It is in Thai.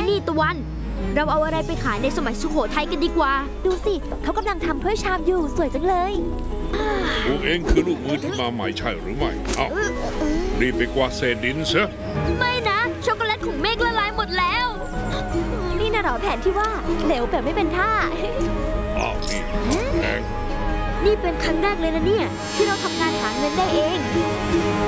นี่ตะวันเราเอาอะไรไปขายในสมัยสุโขทัยกันดีกว่าดูสิเขากำลังทำถ้วยชามอยู่สวยจังเลยพวกเองคือลูกมือที่มาใหม่ใช่หรือไม่เอ้ารีบไปกวาดเศษดินซะไม่นะช็อกโกแลตของเมฆละลายหมดแล้วนี่นะหรอแผนที่ว่าเหลวแบบไม่เป็นท่าอ้าวนี่แดงนี่เป็นครั้งแรกเลยนะเนี่ยที่เราทำงานหาเงินได้เอง